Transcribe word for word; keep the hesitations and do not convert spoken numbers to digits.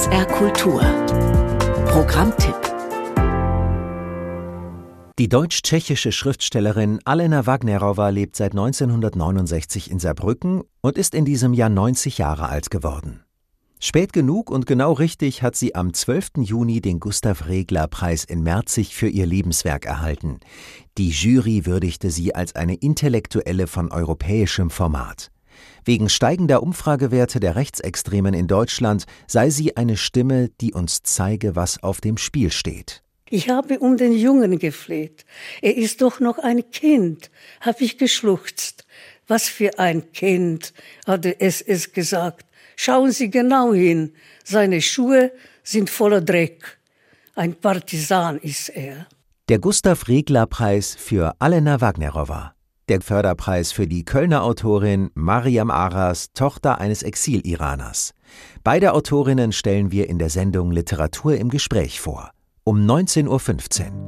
R Kultur Programmtipp. Die deutsch-tschechische Schriftstellerin Alena Wagnerová lebt seit neunzehnhundertneunundsechzig in Saarbrücken und ist in diesem Jahr neunzig Jahre alt geworden. Spät genug und genau richtig hat sie am zwölften Juni den Gustav-Regler-Preis in Merzig für ihr Lebenswerk erhalten. Die Jury würdigte sie als eine Intellektuelle von europäischem Format. Wegen steigender Umfragewerte der Rechtsextremen in Deutschland sei sie eine Stimme, die uns zeige, was auf dem Spiel steht. Ich habe um den Jungen gefleht. Er ist doch noch ein Kind, habe ich geschluchzt. Was für ein Kind, hatte es es gesagt. Schauen Sie genau hin, seine Schuhe sind voller Dreck. Ein Partisan ist er. Der Gustav-Regler-Preis für Alena Wagnerová. Der Förderpreis für die Kölner Autorin Mariam Aras, Tochter eines Exil-Iraners. Beide Autorinnen stellen wir in der Sendung Literatur im Gespräch vor. Um neunzehn Uhr fünfzehn.